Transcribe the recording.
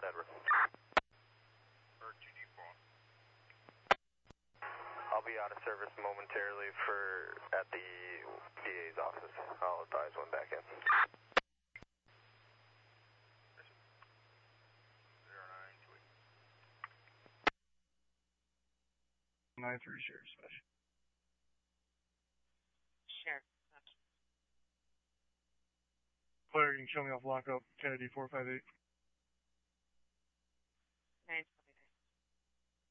Port Edward. I'll be out of service momentarily at the DA's office. I'll advise when back in. 9-3 Sheriff Special. Sheriff. Claire, you can show me off lockup, Kennedy 458. 9